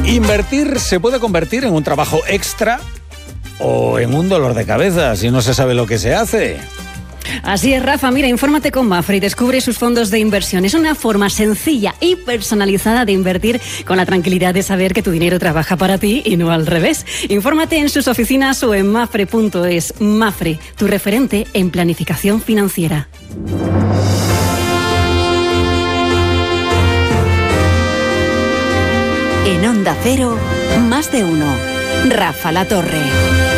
Invertir se puede convertir en un trabajo extra o en un dolor de cabeza si no se sabe lo que se hace. Así es, Rafa. Mira, infórmate con Mapfre y descubre sus fondos de inversión. Es una forma sencilla y personalizada de invertir con la tranquilidad de saber que tu dinero trabaja para ti y no al revés. Infórmate en sus oficinas o en mapfre.es. Mapfre, tu referente en planificación financiera. En Onda Cero, Más de Uno. Rafa La Torre.